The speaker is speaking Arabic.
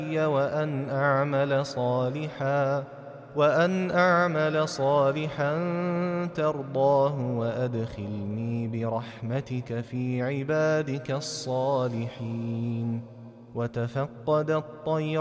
وأن أعمل صالحا ترضاه وأدخلني برحمتك في عبادك الصالحين. وتفقد الطير